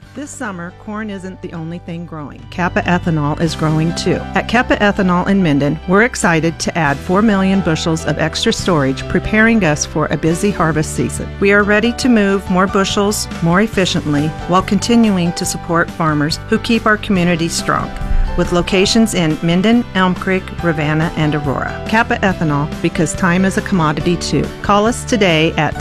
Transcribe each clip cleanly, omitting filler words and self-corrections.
This summer, corn isn't the only thing growing. Kappa Ethanol is growing too. At Kappa Ethanol in Minden, we're excited to add 4 million bushels of extra storage, preparing us for a busy harvest season. We are ready to move more bushels more efficiently while continuing to support farmers who keep our community strong. With locations in Minden, Elm Creek, Ravenna, and Aurora. Kappa Ethanol, because time is a commodity too. Call us today at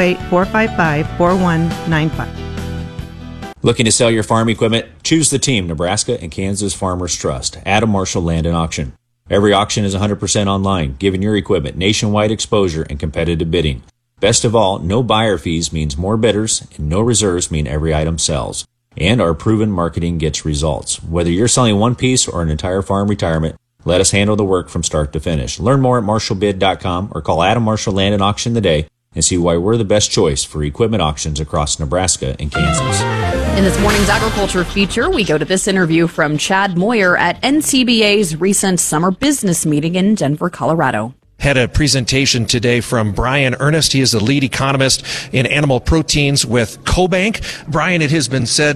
308-455-4195. Looking to sell your farm equipment? Choose the team Nebraska and Kansas Farmers Trust. Adam Marshall Land and Auction. Every auction is 100% online, giving your equipment nationwide exposure and competitive bidding. Best of all, no buyer fees means more bidders, and no reserves mean every item sells. And our proven marketing gets results. Whether you're selling one piece or an entire farm retirement, let us handle the work from start to finish. Learn more at marshallbid.com or call Adam Marshall Land and Auction today and see why we're the best choice for equipment auctions across Nebraska and Kansas. In this morning's agriculture feature, we go to this interview from Chad Moyer at NCBA's recent summer business meeting in Denver, Colorado. Had a presentation today from Brian Ernest. He is the lead economist in animal proteins with CoBank. Brian, it has been said,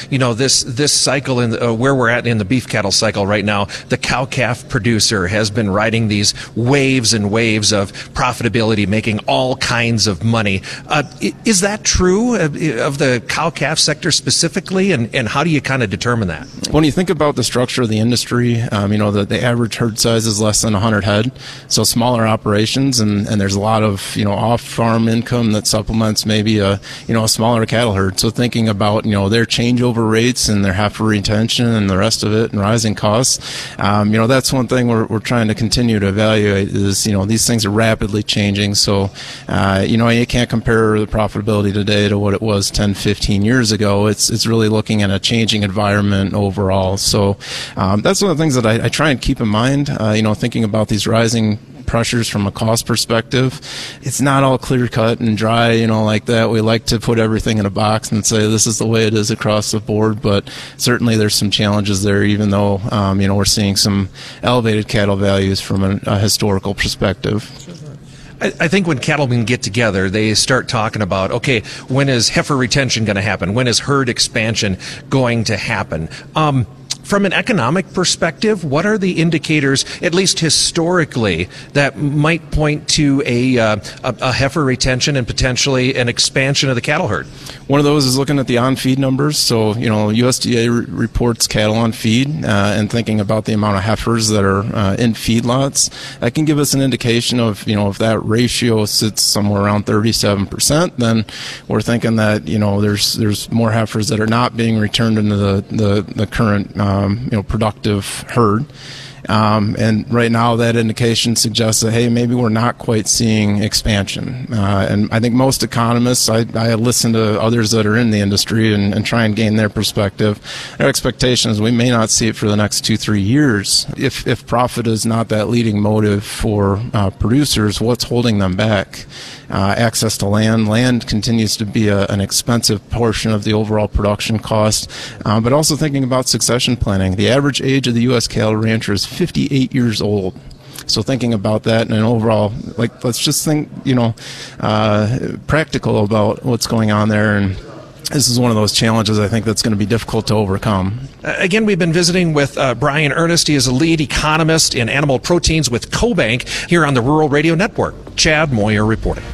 this cycle in where we're at in the beef cattle cycle right now, the cow-calf producer has been riding these waves and waves of profitability, making all kinds of money. Is that true of the cow-calf sector specifically, and how do you kind of determine that? When you think about the structure of the industry, the average herd size is less than 100 head, so smaller operations, and there's a lot of off-farm income that supplements maybe a smaller cattle herd. So thinking about their changeover rates and their heifer retention and the rest of it and rising costs, that's one thing we're trying to continue to evaluate is these things are rapidly changing. So you can't compare the profitability today to what it was 10, 15 years ago. It's really looking at a changing environment overall. So that's one of the things that I try and keep in mind. Thinking about these rising pressures from a cost perspective. It's not all clear cut and dry, like that. We like to put everything in a box and say this is the way it is across the board, but certainly there's some challenges there, even though, we're seeing some elevated cattle values from a historical perspective. I think when cattlemen get together, they start talking about, okay, when is heifer retention going to happen? When is herd expansion going to happen? From an economic perspective, what are the indicators, at least historically, that might point to a heifer retention and potentially an expansion of the cattle herd? One of those is looking at the on-feed numbers. So, USDA reports cattle on feed and thinking about the amount of heifers that are in feedlots. That can give us an indication of, if that ratio sits somewhere around 37%, then we're thinking that, there's more heifers that are not being returned into the current productive herd. And right now that indication suggests that, hey, maybe we're not quite seeing expansion. And I think most economists, I listen to others that are in the industry and try and gain their perspective. Their expectation is we may not see it for the next 2-3 years. If profit is not that leading motive for producers, what's holding them back? Access to land. Land continues to be an expensive portion of the overall production cost, but also thinking about succession planning. The average age of the U.S. cattle rancher is 58 years old. So thinking about that and overall, let's just think, practical about what's going on there. And this is one of those challenges I think that's going to be difficult to overcome. Again, we've been visiting with Brian Ernest. He is a lead economist in animal proteins with CoBank here on the Rural Radio Network. Chad Moyer reporting.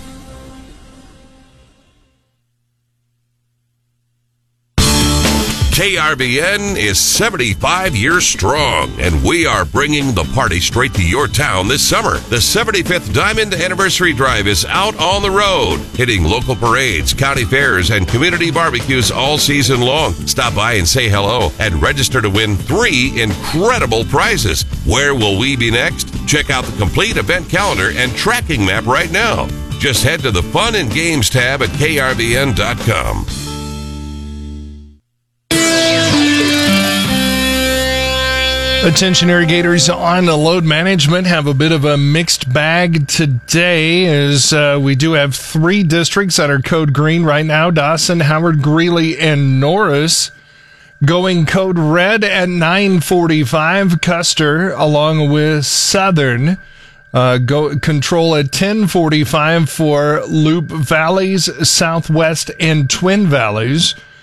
KRBN is 75 years strong, and we are bringing the party straight to your town this summer. The 75th Diamond Anniversary Drive is out on the road, hitting local parades, county fairs, and community barbecues all season long. Stop by and say hello and register to win 3 incredible prizes. Where will we be next? Check out the complete event calendar and tracking map right now. Just head to the Fun and Games tab at KRBN.com. Attention irrigators on the load management have a bit of a mixed bag today as we do have 3 districts that are code green right now: Dawson, Howard, Greeley, and Norris. Going code red at 9:45, Custer along with Southern. Control at 10:45 for Loop Valleys, Southwest, and Twin Valleys.